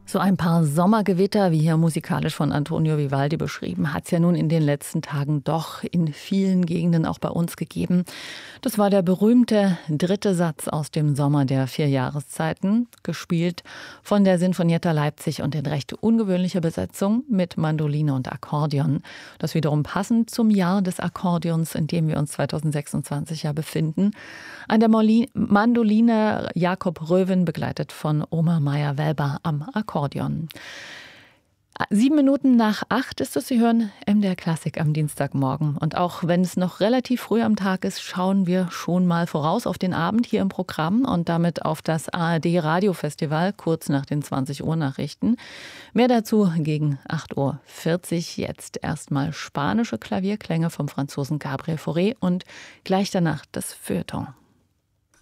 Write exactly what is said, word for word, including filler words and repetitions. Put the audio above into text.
So ein paar Sommergewitter, wie hier musikalisch von Antonio Vivaldi beschrieben, hat es ja nun in den letzten Tagen doch in vielen Gegenden auch bei uns gegeben. Das war der berühmte dritte Satz aus dem Sommer der vier Jahreszeiten, gespielt von der Sinfonietta Leipzig und in recht ungewöhnlicher Besetzung mit Mandoline und Akkordeon. Das wiederum passend zum Jahr des Akkordeons, in dem wir uns zweitausendsechsundzwanzig ja befinden. An der Mandoline Jakob Röwen, begleitet von Oma Meyer-Welber am Akkordeon. Sieben Minuten nach acht ist es, Sie hören M D R Klassik am Dienstagmorgen. Und auch wenn es noch relativ früh am Tag ist, schauen wir schon mal voraus auf den Abend hier im Programm und damit auf das A R D-Radiofestival kurz nach den zwanzig Uhr Nachrichten. Mehr dazu gegen acht Uhr vierzig. Jetzt erstmal spanische Klavierklänge vom Franzosen Gabriel Fauré und gleich danach das Feuilleton.